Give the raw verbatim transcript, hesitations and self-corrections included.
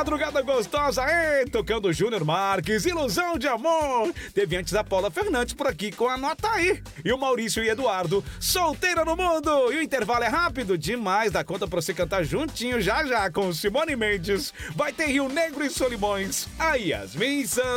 madrugada gostosa, ei, tocando Júnior Marques, Ilusão de Amor. Teve antes a Paula Fernandes por aqui com Anota Aí. E o Maurício e Eduardo, Solteira no Mundo. E o intervalo é rápido demais, dá conta pra você cantar juntinho já já com Simone Mendes. Vai ter Rio Negro e Solimões, a Yasmin San.